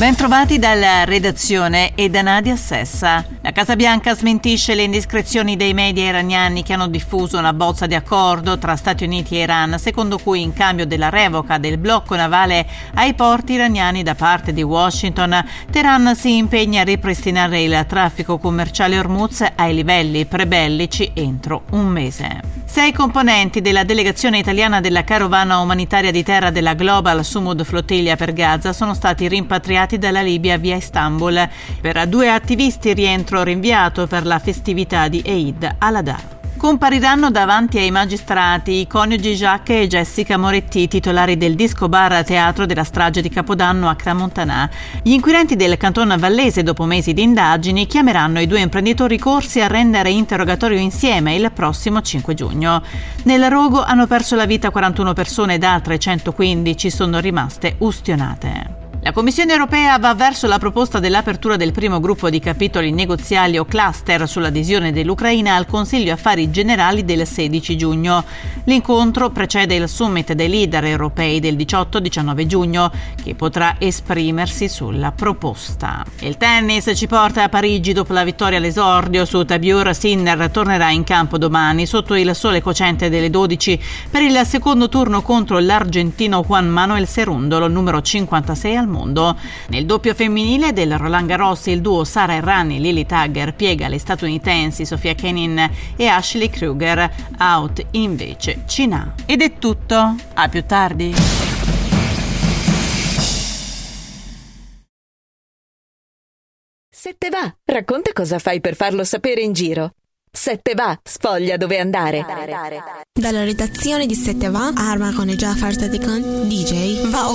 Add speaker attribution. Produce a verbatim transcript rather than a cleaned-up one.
Speaker 1: Ben trovati dalla redazione e da Nadia Sessa. La Casa Bianca smentisce le indiscrezioni dei media iraniani che hanno diffuso una bozza di accordo tra Stati Uniti e Iran, secondo cui in cambio della revoca del blocco navale ai porti iraniani da parte di Washington, Teheran si impegna a ripristinare il traffico commerciale Hormuz ai livelli prebellici entro un mese. Sei componenti della delegazione italiana della carovana umanitaria di terra della Global Sumud Flottiglia per Gaza sono stati rimpatriati dalla Libia via Istanbul. Per due attivisti rientro rinviato per la festività di Eid al-Adha. Compariranno davanti ai magistrati i coniugi Jacques e Jessica Moretti, titolari del disco bar teatro della strage di Capodanno a Crans-Montana. Gli inquirenti del canton vallese, dopo mesi di indagini, chiameranno i due imprenditori corsi a rendere interrogatorio insieme il prossimo cinque giugno. Nel rogo hanno perso la vita quarantuno persone ed altre centoquindici sono rimaste ustionate. La Commissione europea va verso la proposta dell'apertura del primo gruppo di capitoli negoziali o cluster sull'adesione dell'Ucraina al Consiglio Affari Generali del sedici giugno. L'incontro precede il summit dei leader europei del diciotto diciannove giugno, che potrà esprimersi sulla proposta. Il tennis ci porta a Parigi dopo la vittoria all'esordio su Tabiur. Sinner tornerà in campo domani sotto il sole cocente delle dodici per il secondo turno contro l'argentino Juan Manuel Cerúndolo, numero cinquantasei al mondo. Nel doppio femminile del Roland Garros il duo Sara Errani-Lily Tagger piega le statunitensi Sofia Kenin e Ashley Kruger, out invece Cina. Ed è tutto, a più tardi.
Speaker 2: Se te va, racconta cosa fai per farlo sapere in giro. Se te va, sfoglia dove andare.
Speaker 3: Dalla redazione di Se te va, Arma con Jafar Sadikan, D J, va